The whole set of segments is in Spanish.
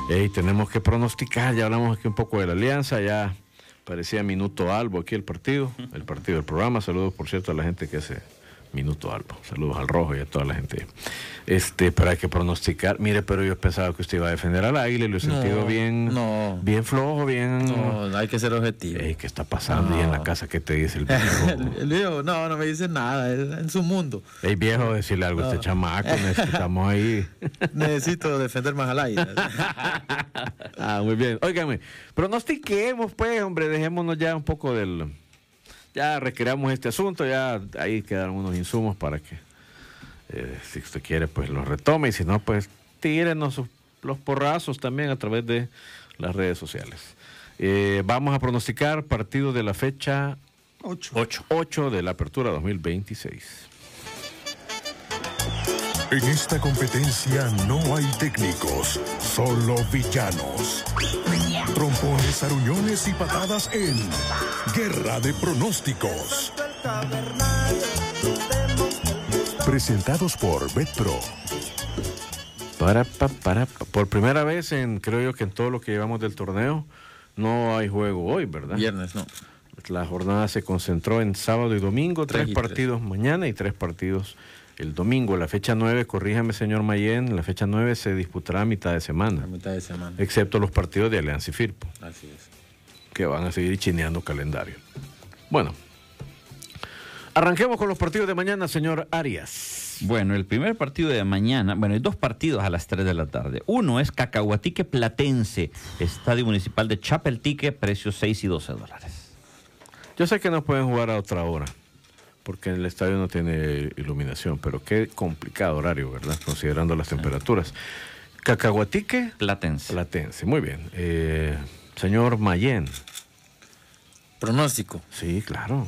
Tenemos que pronosticar, ya hablamos aquí un poco de la Alianza, ya parecía Minuto Albo aquí el partido del programa. Saludos, por cierto, a la gente que hace Minuto Albo. Saludos al Rojo y a toda la gente. Pero hay que pronosticar. Mire, pero yo pensaba que usted iba a defender al Águila y lo he sentido bien flojo, bien... No, hay que ser objetivo. ¿Qué está pasando ahí en la casa? ¿Qué te dice el viejo? El viejo, no me dice nada, es en su mundo. El viejo, decirle algo a este chamaco, necesitamos ahí. Necesito defender más al Águila. Muy bien. Óigame, pronostiquemos pues, hombre, dejémonos ya un poco del... Ya recreamos este asunto, ya ahí quedaron unos insumos para que, si usted quiere, pues los retome, y si no, pues tírenos los porrazos también a través de las redes sociales. Vamos a pronosticar partido de la fecha 8 de la Apertura 2026. En esta competencia no hay técnicos, solo villanos. Trompones, aruñones y patadas en Guerra de Pronósticos. Presentados por BetPro. Por primera vez, creo yo que en todo lo que llevamos del torneo, no hay juego hoy, ¿verdad? Viernes, no. La jornada se concentró en sábado y domingo, 3 partidos mañana y 3 partidos el domingo. La fecha 9, corríjame señor Mayén, la fecha 9 se disputará a mitad de semana. Excepto los partidos de Alianza y Firpo. Así es. Que van a seguir chineando calendario. Bueno, arranquemos con los partidos de mañana, señor Arias. Bueno, el primer partido de mañana, hay 2 partidos a las 3 de la tarde. Uno es Cacahuatique Platense, Estadio Municipal de Chapeltique, precio $6 y $12. Yo sé que no pueden jugar a otra hora, porque el estadio no tiene iluminación, pero qué complicado horario, ¿verdad? Considerando las temperaturas. Cacahuatique Platense. Muy bien. Señor Mayén. Pronóstico. Sí, claro.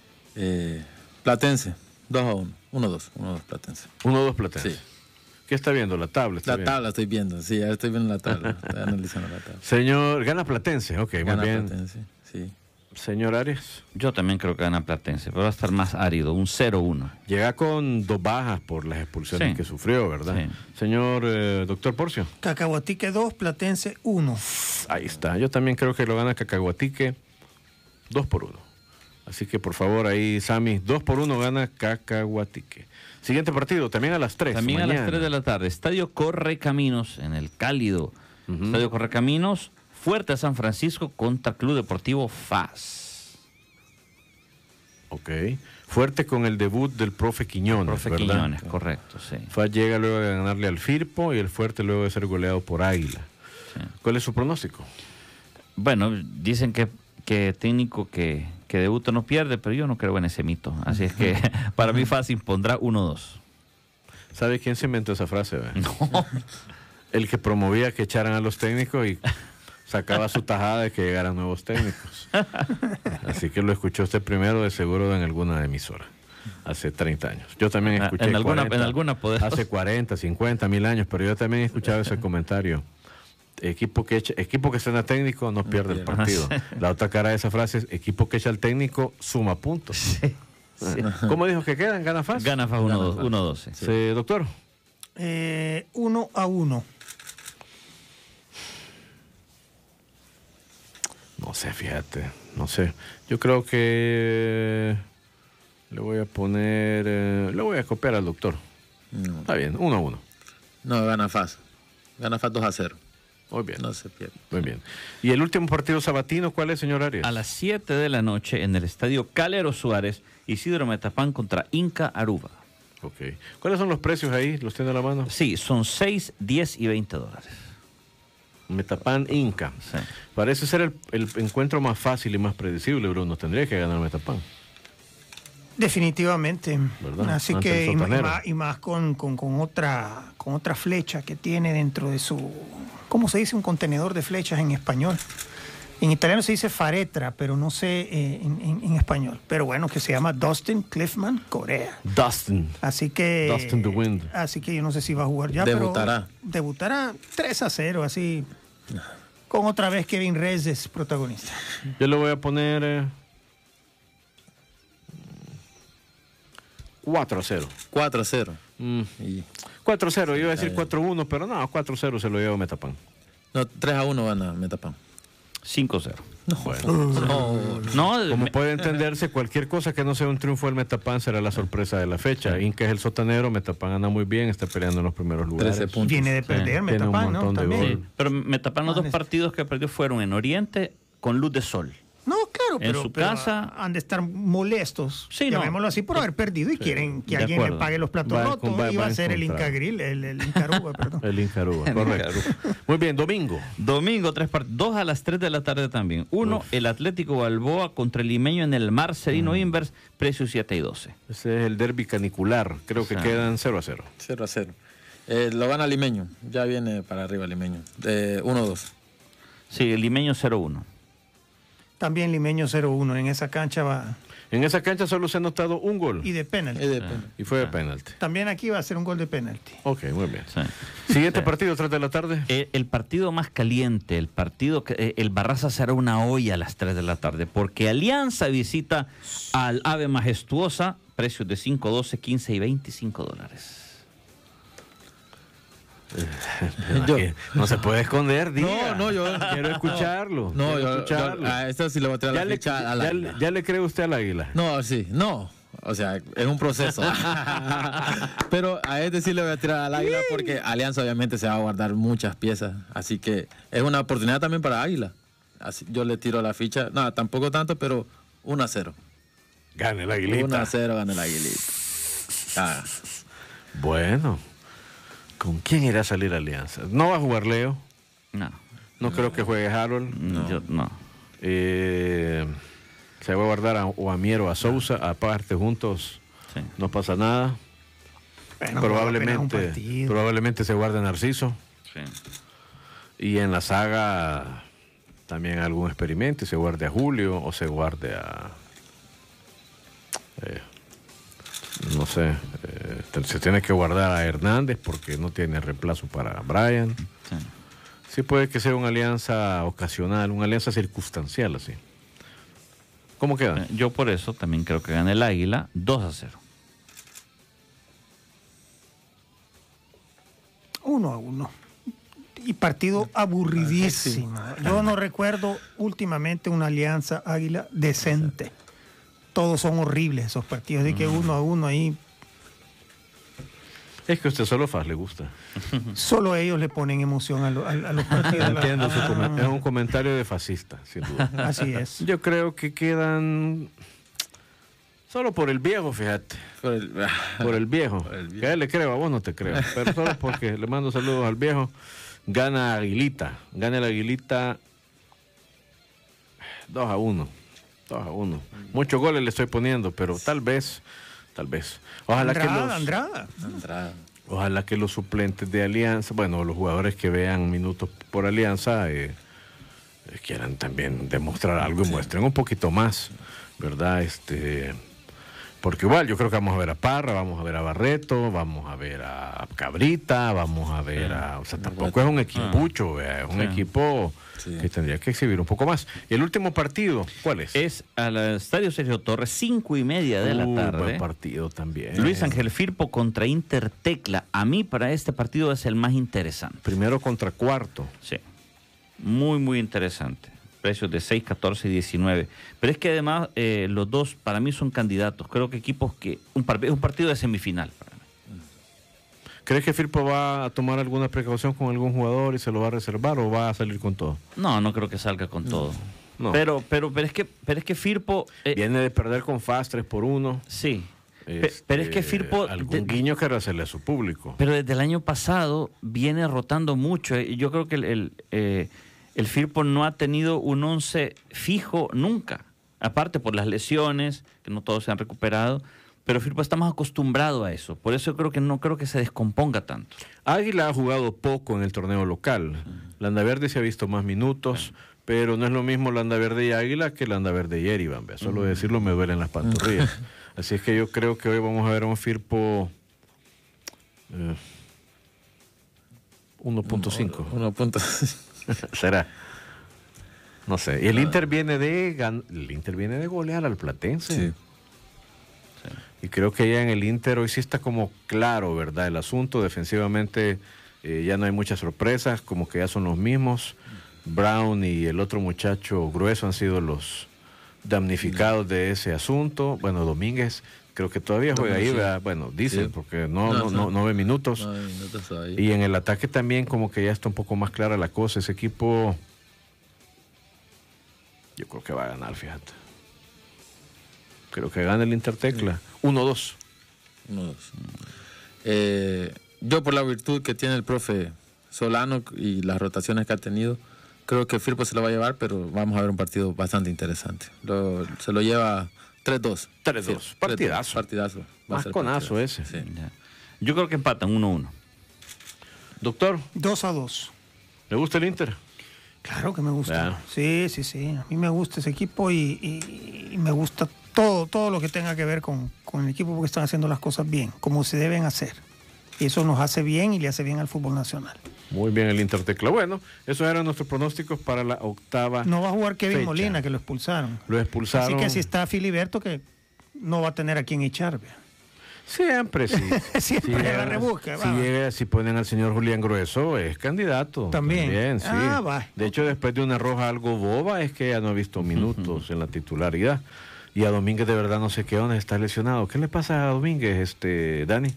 Platense, 2-1. 1-2 Platense. 1-2 Platense. Sí. ¿Qué está viendo? ¿La tabla? Tabla estoy viendo, sí, ya estoy viendo la tabla. Estoy analizando la tabla. Señor, gana Platense, ok, gana muy bien. Platense, sí. Señor Arias. Yo también creo que gana Platense, pero va a estar más árido, un 0-1. Llega con 2 bajas por las expulsiones que sufrió, ¿verdad? Sí. Señor doctor Porcio. Cacahuatique 2, Platense 1. Ahí está. Yo también creo que lo gana Cacahuatique 2-1. Así que por favor ahí, Sammy, 2-1 gana Cacahuatique. Siguiente partido, también a las 3. También mañana. a las 3 de la tarde. Estadio Correcaminos, en el cálido. Estadio Correcaminos, Fuerte San Francisco contra Club Deportivo FAS. Ok. Fuerte con el debut del profe Quiñones, ¿verdad? Quiñones, correcto, sí. FAS llega luego de ganarle al Firpo y el Fuerte luego de ser goleado por Águila. Sí. ¿Cuál es su pronóstico? Bueno, dicen que técnico que debuta no pierde, pero yo no creo en ese mito. Así es que para mí FAS impondrá 1-2. ¿Sabe quién se inventó esa frase? No. El que promovía que echaran a los técnicos y sacaba su tajada de que llegaran nuevos técnicos. Así que lo escuchó usted primero, de seguro, en alguna emisora. Hace 30 años. Yo también escuché en alguna hace 40, 50, 1000 años, pero yo también he escuchado ese comentario. Equipo que está en el técnico no pierde el partido. La otra cara de esa frase es: equipo que echa al técnico suma puntos. Sí. ¿Cómo dijo que quedan? ¿Gana FAS? Gana FAS 1-2. Sí. Doctor. 1-1. No sé, fíjate. No sé. Yo creo que le voy a poner... le voy a copiar al doctor. No. Está bien, 1-1. No, gana FAS. Gana FAS 2-0. Muy bien. No se pierde. Muy bien. ¿Y el último partido sabatino cuál es, señor Arias? A las 7 de la noche en el estadio Calero Suárez, Isidro Metapán contra Inca Aruba. Ok. ¿Cuáles son los precios ahí? ¿Los tiene a la mano? Sí, son $6, $10 y $20. Metapán Inca. Sí. Parece ser el encuentro más fácil y más predecible, Bruno. Tendría que ganar Metapán. Definitivamente. ¿Verdad? Así que y más con otra flecha que tiene dentro de su... ¿Cómo se dice un contenedor de flechas en español? En italiano se dice faretra, pero no sé en español. Pero bueno, que se llama Dustin Cliffman Corea. Dustin. Así que... Dustin the Wind. Así que yo no sé si va a jugar ya, debutará. pero... Debutará 3-0, así... Con otra vez Kevin Reyes protagonista. Yo le voy a poner... 4-0. 4-0. 4-0, iba a decir 4-1, pero no, 4-0 se lo lleva Metapán. No, 3-1 van a Metapan. 5-0. No. Como puede entenderse, cualquier cosa que no sea un triunfo del Metapan será la sorpresa de la fecha. Inca es el sotanero, Metapan anda muy bien, está peleando en los primeros lugares. 13 puntos. Viene de perder Tiene un Metapan, ¿no? montón de También. gol. Pero Metapan, los dos partidos que perdió fueron en Oriente con luz de sol. No, claro, En pero, su pero casa- han de estar molestos, Sí, no. llamémoslo así, por haber perdido y quieren que de alguien acuerdo. le pague los platos Va- rotos. va- Y va va a en ser el contra. Incagril, el Incaruba, perdón. El Incaruba, correcto. Muy bien, domingo. Domingo, 2 a las 3 de la tarde también. Uno, el Atlético Balboa contra el Limeño en el Marcelino Inverse, precio 7-12. Ese es el derbi canicular. Creo que Sí. quedan 0-0. 0-0. Lo gana Limeño. Ya viene para arriba Limeño. 1-2. Sí, el Limeño 0-1. También Limeño 0-1. En esa cancha va. En esa cancha solo se ha anotado un gol. Y de penalti. Y fue de penalti. También aquí va a ser un gol de penalti. Ok, muy bien. Sí. Siguiente partido, 3 de la tarde. El partido más caliente, el partido que el Barraza será una olla a las 3 de la tarde, porque Alianza visita al Ave Majestuosa, precios de 5, 12, 15 y 25 dólares. Yo- Aquí no se puede esconder, diga. No, yo- Quiero escucharlo. No, quiero yo escucharlo. a esto sí le voy a tirar ya, la le, ficha al águila. ya le cree usted al águila. No, sí, no. O sea, es un proceso. Pero a este sí le voy a tirar al águila porque Alianza obviamente se va a guardar muchas piezas. Así que es una oportunidad también para Águila. Así, yo le tiro la ficha. No, tampoco tanto, pero 1-0. Gane el aguilita. 1-0 gana el Aguilita. Ah, Bueno, ¿con quién irá a salir Alianza? No va a jugar Leo. No, No creo que juegue Harold. no. Se va a guardar o a Mier o a Sousa. Aparte, juntos, Sí. no pasa nada. Bueno, pero apenas un partido. Probablemente se guarde Narciso. Sí. Y en la saga también algún experimento y se guarde a Julio o se guarde a... no sé, se tiene que guardar a Hernández porque no tiene reemplazo para Brian. Sí. Sí puede que sea una alianza ocasional, una alianza circunstancial así. ¿Cómo queda? Yo por eso también creo que gana el Águila 2-0. 1-1. Y partido aburridísimo. Yo no recuerdo últimamente una Alianza Águila decente. Todos son horribles esos partidos. Así que 1-1 ahí. Es que a usted solo Faz le gusta. Solo ellos le ponen emoción a los partidos. Entiendo su comentario. Es un comentario de fascista, sin duda. Así es. Yo creo que quedan solo por el viejo, fíjate. por el- Por el viejo. Por el viejo. Que a él le creo, a vos no te creo. Pero solo porque le mando saludos al viejo. Gana Aguilita. Gana el Aguilita 2-1. 2-1. Muchos goles le estoy poniendo, pero tal vez. Ojalá Andrada. Ojalá que los suplentes de Alianza, bueno, los jugadores que vean minutos por Alianza, quieran también demostrar algo y muestren un poquito más, ¿verdad? Porque igual yo creo que vamos a ver a Parra, vamos a ver a Barreto, vamos a ver a Cabrita, vamos a ver a... O sea, tampoco es un equipucho, ¿vea? Es un equipo que tendría que exhibir un poco más. Y el último partido, ¿cuál es? Es al Estadio Sergio Torres, 5:30 de la tarde. Buen partido también. Luis Ángel Firpo contra Intertecla. A mí para este partido es el más interesante. Primero contra cuarto. Sí. Muy, muy interesante. Precios de 6, 14 y 19. Pero es que además los dos para mí son candidatos. Creo que equipos que... es un partido de semifinal para mí. ¿Crees que Firpo va a tomar alguna precaución con algún jugador y se lo va a reservar o va a salir con todo? No creo que salga con todo. No. Pero es que Firpo... Viene de perder con FAS 3-1. Sí. Pero es que Firpo... Algún guiño que hacerle a su público. Pero desde el año pasado viene rotando mucho. Yo creo que el Firpo no ha tenido un 11 fijo nunca. Aparte por las lesiones, que no todos se han recuperado. Pero Firpo está más acostumbrado a eso. Por eso no creo que se descomponga tanto. Águila ha jugado poco en el torneo local. Landaverde se ha visto más minutos, pero no es lo mismo Landaverde y Águila que Landaverde y Erivan. Solo decirlo me duelen las pantorrillas. Así es que yo creo que hoy vamos a ver a un Firpo 1.5. 1.5. Será. No sé. Y el Inter viene de golear al Platense. Sí. Y creo que ya en el Inter hoy sí está como claro, ¿verdad? El asunto defensivamente Ya no hay muchas sorpresas, como que ya son los mismos. Brown y el otro muchacho Grueso han sido los damnificados de ese asunto. Bueno, Domínguez creo que todavía juega ahí, ¿verdad? Bueno, dicen, Sí. porque no ve minutos. No, minutos todavía. Y en el ataque también como que ya está un poco más clara la cosa. Ese equipo, yo creo que va a ganar, fíjate. Creo que gana el Intertecla. 1-2. 1-2. Yo por la virtud que tiene el profe Solano y las rotaciones que ha tenido, creo que Firpo se lo va a llevar, pero vamos a ver un partido bastante interesante. Se lo lleva 3-2. 3-2. Sí, Partidazo. 3-2. Partidazo. Va a Más ser conazo partidazo. ese. Sí. Ya. Yo creo que empatan 1-1. Doctor, 2-2. ¿le gusta el Inter? Claro que me gusta. Ya. Sí. A mí me gusta ese equipo y me gusta todo lo que tenga que ver con el equipo porque están haciendo las cosas bien, como se deben hacer. Y eso nos hace bien y le hace bien al fútbol nacional. Muy bien el Intertecla. Bueno, esos eran nuestros pronósticos para la octava. No va a jugar Kevin fecha. Molina, que lo expulsaron. Lo expulsaron. Así que si está Filiberto, que no va a tener a quien echar. ¿Vea? Siempre, sí. Siempre la rebusca, va. Si ponen al señor Julián Grueso, es candidato. También. Sí. Va. De hecho, después de una roja algo boba, es que ya no ha visto minutos en la titularidad. Y a Domínguez de verdad no sé qué onda, está lesionado. ¿Qué le pasa a Domínguez, Dani?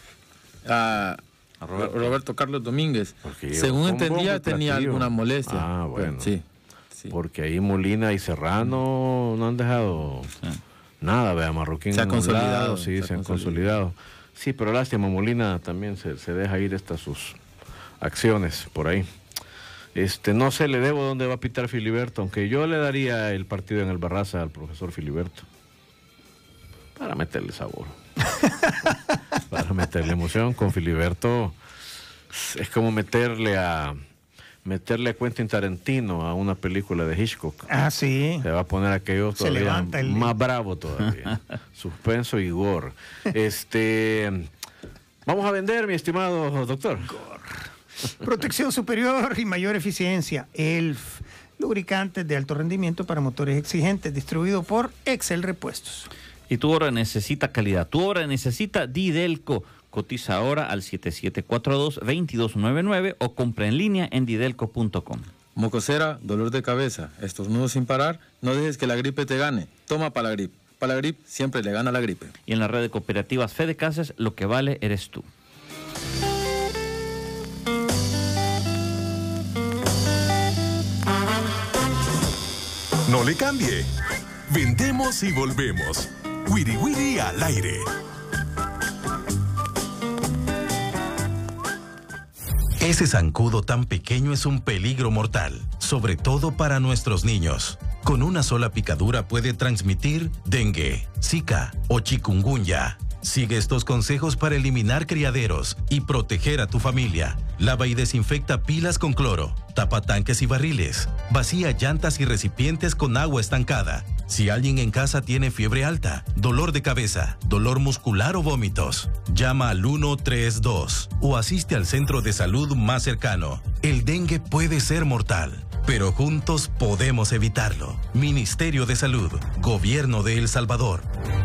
A Roberto Carlos Domínguez. Porque Según con entendía, bombo y tenía platillo. alguna molestia. Ah, Pero bueno. sí. Porque ahí Molina y Serrano no han dejado nada, vea, Marroquín. Se ha en un consolidado, lado, sí, se han consolidado. Sí, pero lástima, Molina también se deja ir estas sus acciones por ahí. No sé, le debo dónde va a pitar Filiberto, aunque yo le daría el partido en el Barraza al profesor Filiberto. Para meterle sabor. Para meterle emoción. Con Filiberto es como meterle a Quentin Tarantino a una película de Hitchcock. Ah, sí. Se va a poner aquello Se todavía levanta el- más bravo todavía. Suspenso y gore. Vamos a vender, mi estimado doctor. Protección superior y mayor eficiencia. ELF. Lubricantes de alto rendimiento para motores exigentes. Distribuido por Excel Repuestos. Y tu obra necesita calidad. Tu obra necesita Didelco. Cotiza ahora al 7742-2299 o compra en línea en didelco.com. Mocosera, dolor de cabeza, estornudos sin parar, no dejes que la gripe te gane. Toma Palagrip. Palagrip siempre le gana a la gripe. Y en la red de cooperativas Fede Casas, lo que vale eres tú. No le cambie. Vendemos y volvemos. Wiri Wiri al aire. Ese zancudo tan pequeño es un peligro mortal, sobre todo para nuestros niños. Con una sola picadura puede transmitir dengue, zika o chikungunya. Sigue estos consejos para eliminar criaderos y proteger a tu familia. Lava y desinfecta pilas con cloro, tapa tanques y barriles, vacía llantas y recipientes con agua estancada. Si alguien en casa tiene fiebre alta, dolor de cabeza, dolor muscular o vómitos, llama al 132 o asiste al centro de salud más cercano. El dengue puede ser mortal, pero juntos podemos evitarlo. Ministerio de Salud, Gobierno de El Salvador.